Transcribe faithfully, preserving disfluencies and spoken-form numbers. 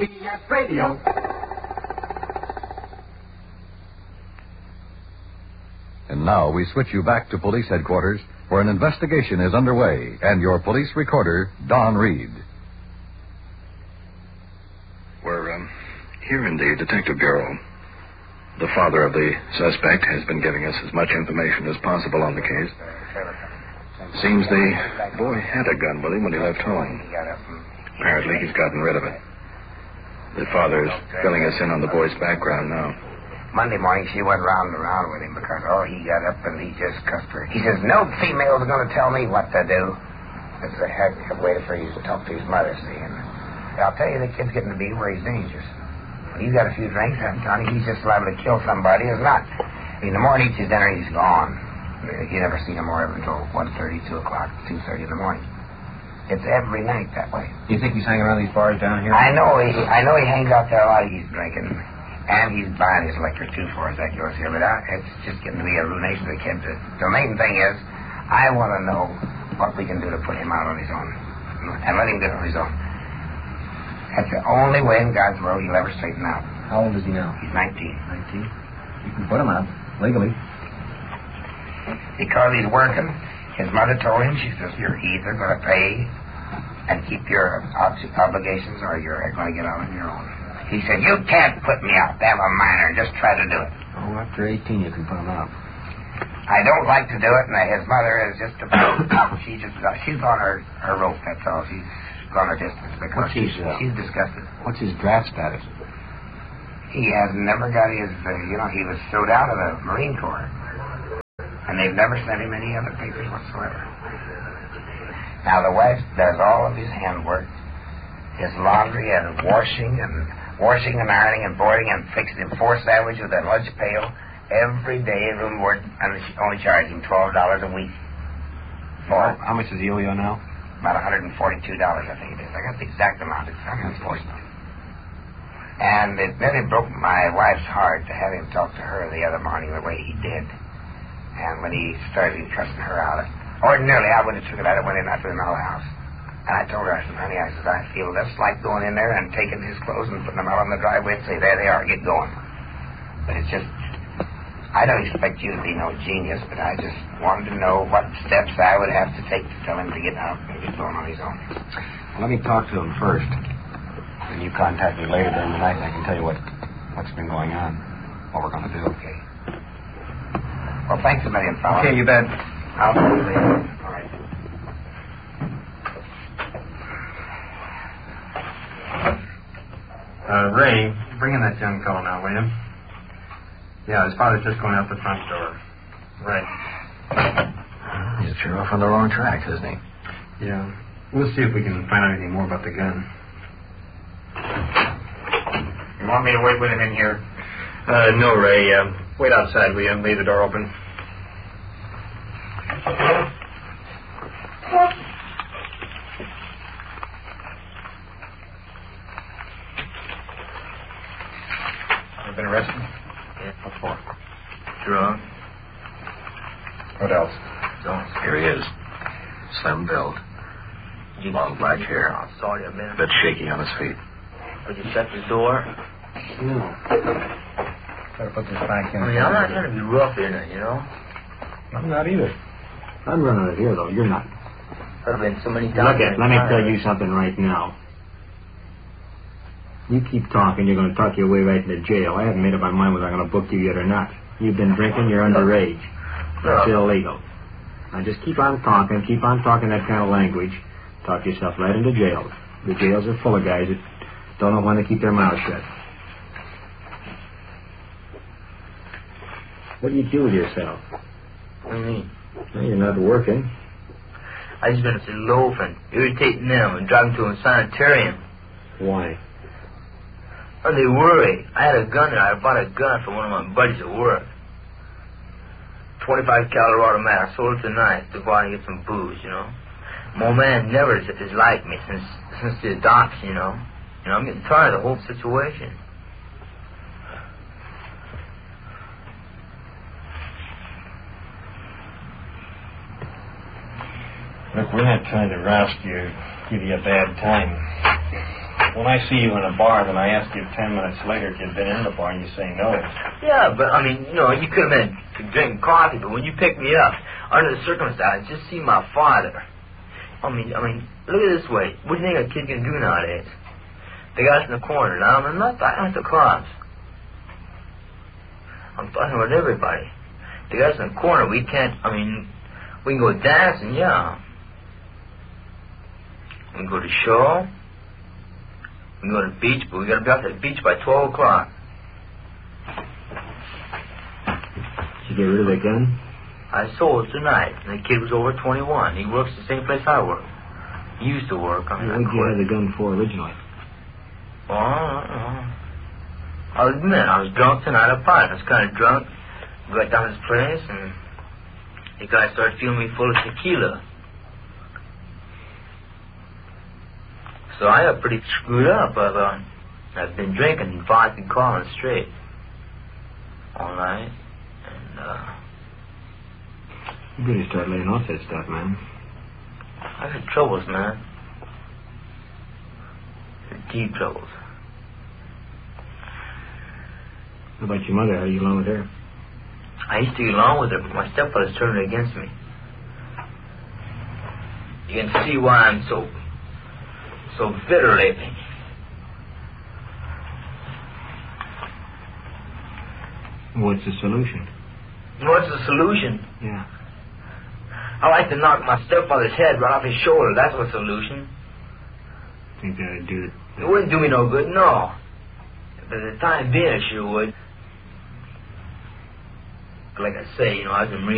B S Radio. And now we switch you back to police headquarters, where an investigation is underway, and your police recorder, Don Reed. We're um, here in the Detective Bureau. The father of the suspect has been giving us as much information as possible on the case. Seems the boy had a gun with him when he left home. Apparently he's gotten rid of it. The father's filling us in on the boy's background now. Monday morning, she went round and round with him because, oh, he got up and he just cussed her. He says, no female's going to tell me what to do. This is a heck of a way for you to talk to his mother, see. And I'll tell you, the kid's getting to be where he's dangerous. When he's got a few drinks, I'm telling you, he's just liable to kill somebody. He's not. In the morning, eats his dinner, he's gone. You never see him more until one thirty, two o'clock, two thirty in the morning. It's every night that way. Do you think he's hanging around these bars down here? I know he, I know he hangs out there a lot. He's drinking. And he's buying his liquor, too, for as that goes here. But I, it's just getting to be a ruination of the kid. The, the main thing is, I want to know what we can do to put him out on his own. And let him do it on his own. That's the only way in God's world he'll ever straighten out. How old is he now? He's nineteen. nineteen? You can put him out, legally. Because he's working, his mother told him, she says, you're either going to pay and keep your ob- obligations or you're going to get out on your own. He said, you can't put me out. I'm a minor. Just try to do it. Oh, after eighteen, you can put him out. I don't like to do it, and his mother is just about... she just, she's on her, her rope, that's all. She's gone her distance because What's she's, his, uh, she's disgusted. What's his draft status? He has never got his... Uh, you know, he was thrown out of the Marine Corps. And they've never sent him any other papers whatsoever. Now, the wife does all of his handwork, his laundry and washing and... washing and ironing and boarding and fixing him four sandwiches with a lunch pail every day, room board, and she only charged him twelve dollars a week. For How much does he owe you now? about one hundred forty-two dollars, I think it is. I got the exact amount. It's unfortunate. And it really broke my wife's heart to have him talk to her the other morning the way he did. And when he started cussing her out, ordinarily I would have took it out and went in after him out of the house. And I told her, I said, honey, I said, I feel just like going in there and taking his clothes and putting them out on the driveway and say, there they are, get going. But it's just, I don't expect you to be no genius, but I just wanted to know what steps I would have to take to tell him to get out and get going on his own. Well, let me talk to him first. And you contact me later during the night and I can tell you what, what's been going on, what we're going to do. Okay. Well, thanks a million, fella. Okay, you bet. I'll see you later. All right. Uh, Ray, bring in that young fellow now, will you? Yeah, his father's just going out the front door. Right. He's sure off on the wrong track, isn't he? Yeah. We'll see if we can find out anything more about the gun. You want me to wait with him in here? Uh, no, Ray. Uh, wait outside, will you? Leave the door open. You been arrested? Yeah. What for? Drunk. What else? Don't. Here he is. Slim build. Long black hair. Oh, sorry, a minute. Bit shaky on his feet. Would you shut the door? No. Better put this back in. I mean, I'm not trying to be rough in it, you know? I'm not either. I'm running it here, though. You're not. I've been so many Look times. at, let me tell you something right now. You keep talking, you're going to talk your way right into jail. I haven't made up my mind whether I'm going to book you yet or not. You've been drinking, you're underage. That's illegal. Now just keep on talking, keep on talking that kind of language. Talk yourself right into jail. The jails are full of guys that don't know when to keep their mouths shut. What do you do with yourself? What do you mean? Well, you're not working. I just been to loafing, irritating them, and driving to a sanitarium. Why? Oh, they worry. I had a gun there. I bought a gun for one of my buddies at work. twenty-five caliber automatic. I sold it tonight to go out and get some booze, you know. My old man never has liked me since since the adoption, you know. You know, I'm getting tired of the whole situation. Look, we're not trying to roust you, give you a bad time. When I see you in a bar, then I ask you ten minutes later if you've been in the bar, and you say no. Yeah, but, I mean, you know, you could have been drinking coffee, but when you picked me up, under the circumstances, just see my father. I mean, I mean, look at it this way. What do you think a kid can do nowadays? They got us in the corner. Now, I'm not talking with the cops. I'm talking with everybody. They got us in the corner. We can't, I mean, we can go dancing, yeah. We can go to the show. We can go to the beach, but we got to be out at the beach by twelve o'clock. Did you get rid of the gun? I sold it tonight. And the kid was over twenty-one. He works the same place I work. He used to work. I mean, what did you have the gun for originally? Well, I don't know. I'll admit, I was drunk tonight at party. I was kind of drunk. We got down to his place, and the guy started filling me full of tequila. So I got pretty screwed up. I've, uh, I've been drinking vodka, calling straight all night. And, uh... You better start laying off that stuff, man. I got troubles, man. Deep troubles. What about your mother? How are you along with her? I used to get along with her, but my stepfather's turned her against me. You can see why I'm so... so bitter lately. What's the solution? What's the solution? Yeah. I like to knock my stepfather's head right off his shoulder. That's the solution. Think that'd do it? It wouldn't do me no good, no. But at the time being, it sure would. Like I say, you know, I was a Marine.